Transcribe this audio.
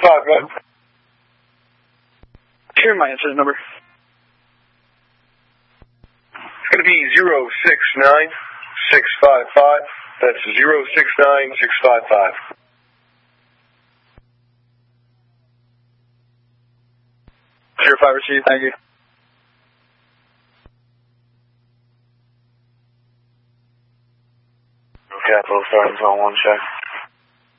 5, man. Here's my incident number. It's going to be 069655. That's 069655. Sure, 5 received, thank you. Capital starting on 1 check.